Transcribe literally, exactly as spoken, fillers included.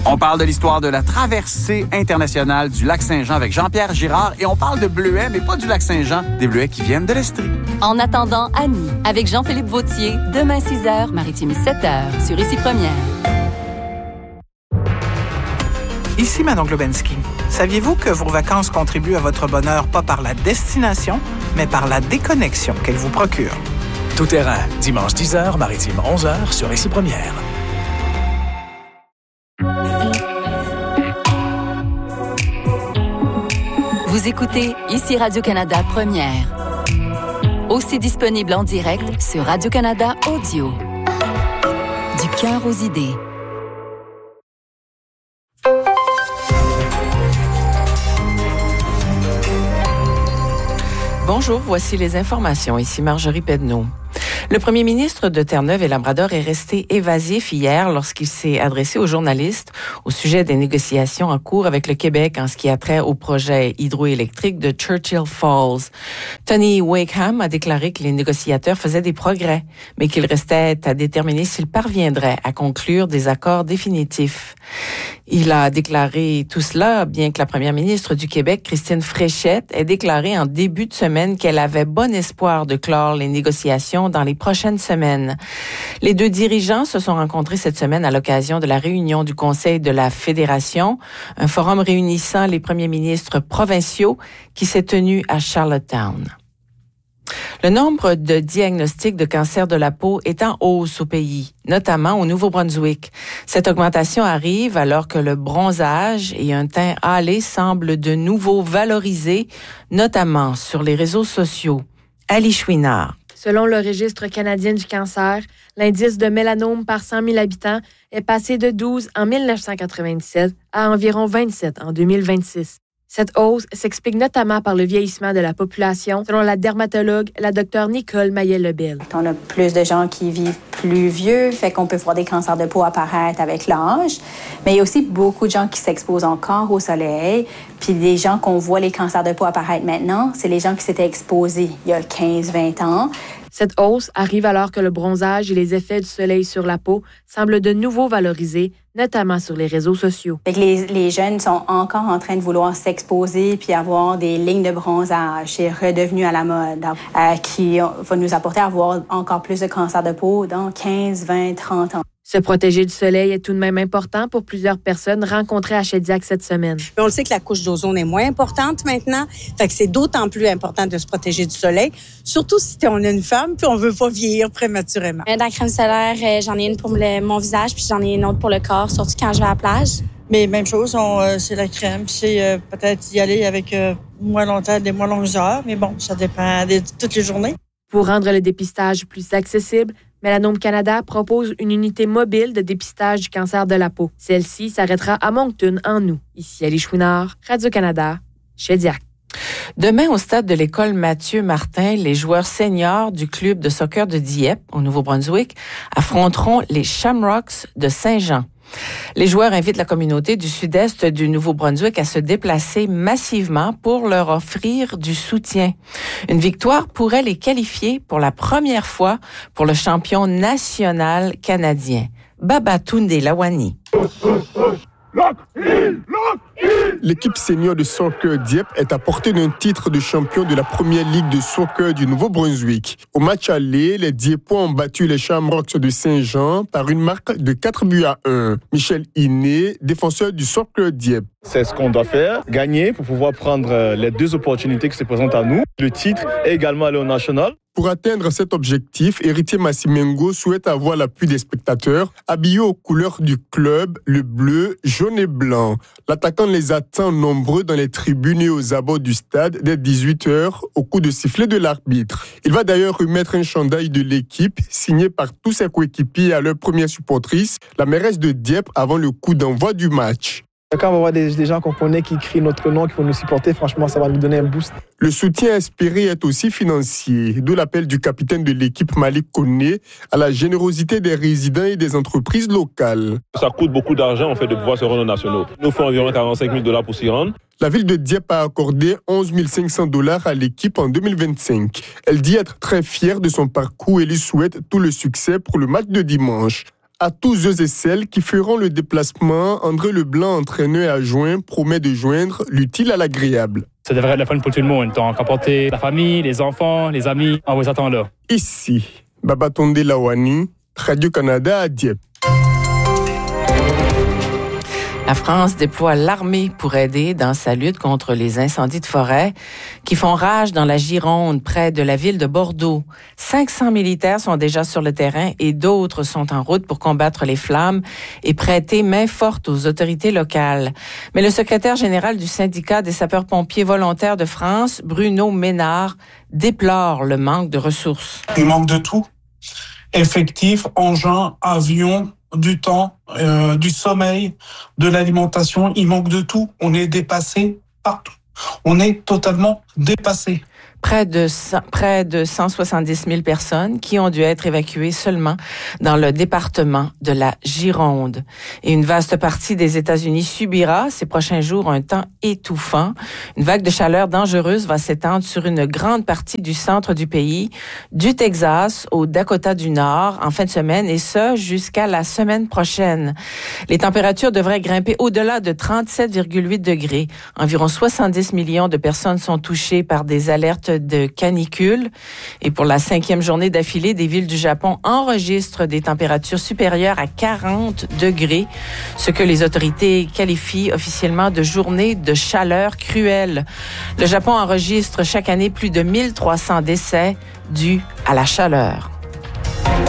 On parle de l'histoire de la traversée internationale du lac Saint-Jean avec Jean-Pierre Girard et on parle de bleuets, mais pas du lac Saint-Jean, des bleuets qui viennent de l'Estrie. En attendant, Annie, avec Jean-Philippe Vautier, demain six heures, Maritime sept heures, sur Ici Première. Ici Manon Globensky. Saviez-vous que vos vacances contribuent à votre bonheur pas par la destination, mais par la déconnexion qu'elles vous procurent? Tout terrain, dimanche dix heures, Maritime onze heures, sur Ici Première. Vous écoutez Ici Radio-Canada Première. Aussi disponible en direct sur Radio-Canada Audio. Du cœur aux idées. Bonjour, voici les informations. Ici Marjorie Pedneau. Le premier ministre de Terre-Neuve et Labrador est resté évasif hier lorsqu'il s'est adressé aux journalistes au sujet des négociations en cours avec le Québec en ce qui a trait au projet hydroélectrique de Churchill Falls. Tony Wakeham a déclaré que les négociateurs faisaient des progrès, mais qu'il restait à déterminer s'ils parviendraient à conclure des accords définitifs. Il a déclaré tout cela, bien que la première ministre du Québec, Christine Fréchette, ait déclaré en début de semaine qu'elle avait bon espoir de clore les négociations dans les prochaines semaines. Les deux dirigeants se sont rencontrés cette semaine à l'occasion de la réunion du Conseil de la Fédération, un forum réunissant les premiers ministres provinciaux qui s'est tenu à Charlottetown. Le nombre de diagnostics de cancer de la peau est en hausse au pays, notamment au Nouveau-Brunswick. Cette augmentation arrive alors que le bronzage et un teint hâlé semblent de nouveau valorisés, notamment sur les réseaux sociaux. Ali Chouinard. Selon le Registre canadien du cancer, l'indice de mélanome par cent mille habitants est passé de douze en dix-neuf cent quatre-vingt-dix-sept à environ vingt-sept en deux mille vingt-six. Cette hausse s'explique notamment par le vieillissement de la population, selon la dermatologue, la docteure Nicole Maillet-Lebel. On a plus de gens qui vivent plus vieux, fait qu'on peut voir des cancers de peau apparaître avec l'âge. Mais il y a aussi beaucoup de gens qui s'exposent encore au soleil. Puis les gens qu'on voit les cancers de peau apparaître maintenant, c'est les gens qui s'étaient exposés il y a quinze vingt ans. Cette hausse arrive alors que le bronzage et les effets du soleil sur la peau semblent de nouveau valorisés, notamment sur les réseaux sociaux. Fait que les, les jeunes sont encore en train de vouloir s'exposer puis avoir des lignes de bronzage. C'est redevenu à la mode, euh, qui va nous apporter à avoir encore plus de cancers de peau dans quinze, vingt, trente ans. Se protéger du soleil est tout de même important pour plusieurs personnes rencontrées à Shediac cette semaine. On le sait que la couche d'ozone est moins importante maintenant, fait que c'est d'autant plus important de se protéger du soleil, surtout si on est une femme puis on veut pas vieillir prématurément. Dans la crème solaire, j'en ai une pour le, mon visage puis j'en ai une autre pour le corps, surtout quand je vais à la plage. Mais même chose, on, euh, c'est la crème, c'est euh, peut-être y aller avec euh, moins longtemps, des moins longues heures, mais bon, ça dépend de toutes les journées. Pour rendre le dépistage plus accessible, Mélanome Canada propose une unité mobile de dépistage du cancer de la peau. Celle-ci s'arrêtera à Moncton en août. Ici Ali Chouinard, Radio-Canada, Shediac. Demain, au stade de l'école Mathieu Martin, les joueurs seniors du club de soccer de Dieppe, au Nouveau-Brunswick, affronteront les Shamrocks de Saint-Jean. Les joueurs invitent la communauté du sud-est du Nouveau-Brunswick à se déplacer massivement pour leur offrir du soutien. Une victoire pourrait les qualifier pour la première fois pour le champion national canadien, Babatunde Lawani. L'équipe senior de soccer Dieppe est à portée d'un titre de champion de la première ligue de soccer du Nouveau-Brunswick. Au match aller, les Dieppois ont battu les Shamrocks de Saint-Jean par une marque de quatre buts à un. Michel Iné, défenseur du soccer Dieppe. C'est ce qu'on doit faire, gagner pour pouvoir prendre les deux opportunités qui se présentent à nous. Le titre et également aller au national. Pour atteindre cet objectif, Héritier Massimengo souhaite avoir l'appui des spectateurs, habillés aux couleurs du club, le bleu, jaune et blanc. L'attaquant les attend nombreux dans les tribunes et aux abords du stade dès dix-huit heures au coup de sifflet de l'arbitre. Il va d'ailleurs remettre un chandail de l'équipe signé par tous ses coéquipiers à leur première supportrice, la mairesse de Dieppe, avant le coup d'envoi du match. Quand on va voir des, des gens qu'on connaît qui crient notre nom, qui vont nous supporter, franchement, ça va nous donner un boost. Le soutien espéré est aussi financier, d'où l'appel du capitaine de l'équipe Malik Koné à la générosité des résidents et des entreprises locales. Ça coûte beaucoup d'argent en fait de pouvoir se rendre aux nationaux. Il nous faut environ quarante-cinq mille dollars pour s'y rendre. La ville de Dieppe a accordé onze mille cinq cents dollars à l'équipe en deux mille vingt-cinq. Elle dit être très fière de son parcours et lui souhaite tout le succès pour le match de dimanche. À tous ceux et celles qui feront le déplacement, André Leblanc, entraîneur et adjoint, promet de joindre l'utile à l'agréable. Ça devrait être le fun pour tout le monde. Donc, emporter la famille, les enfants, les amis, on vous attend là. Ici, Babatonde Lawani, Radio-Canada à Dieppe. La France déploie l'armée pour aider dans sa lutte contre les incendies de forêt qui font rage dans la Gironde, près de la ville de Bordeaux. cinq cents militaires sont déjà sur le terrain et d'autres sont en route pour combattre les flammes et prêter main forte aux autorités locales. Mais le secrétaire général du syndicat des sapeurs-pompiers volontaires de France, Bruno Ménard, déplore le manque de ressources. Il manque de tout. Effectifs, engins, avions, du temps, euh, du sommeil, de l'alimentation. Il manque de tout. On est dépassé partout. On est totalement dépassé. Près de, près de cent soixante-dix mille personnes qui ont dû être évacuées seulement dans le département de la Gironde. Et une vaste partie des États-Unis subira ces prochains jours un temps étouffant. Une vague de chaleur dangereuse va s'étendre sur une grande partie du centre du pays, du Texas au Dakota du Nord en fin de semaine, et ce jusqu'à la semaine prochaine. Les températures devraient grimper au-delà de trente-sept virgule huit degrés. Environ soixante-dix millions de personnes sont touchées par des alertes de canicule. Et pour la cinquième journée d'affilée, des villes du Japon enregistrent des températures supérieures à quarante degrés, ce que les autorités qualifient officiellement de journée de chaleur cruelle. Le Japon enregistre chaque année plus de mille trois cents décès dus à la chaleur.